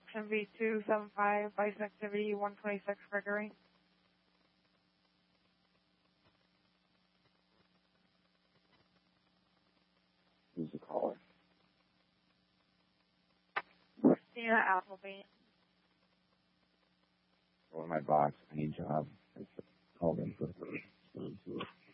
MV275, Bison Activity 126 Gregory. Who's the caller? Christina Appleby. Go in my box. I need a job. I called in for